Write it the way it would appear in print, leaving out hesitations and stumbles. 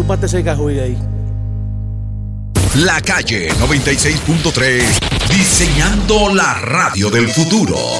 chupaste ese cajuy ahí. La Calle 96.3, diseñando la radio del futuro.